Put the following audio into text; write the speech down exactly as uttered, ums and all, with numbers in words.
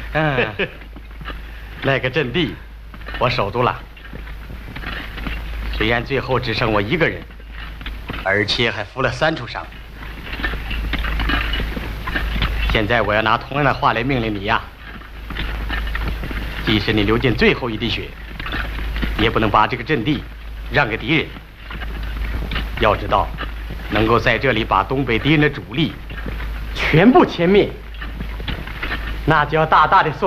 嗯，那个阵地我守住了，虽然最后只剩我一个人，而且还负了三处伤。现在我要拿同样的话来命令你呀，即使你流尽最后一滴血，也不能把这个阵地让给敌人。要知道，能够在这里把东北敌人的主力全部歼灭，那就要大大的送。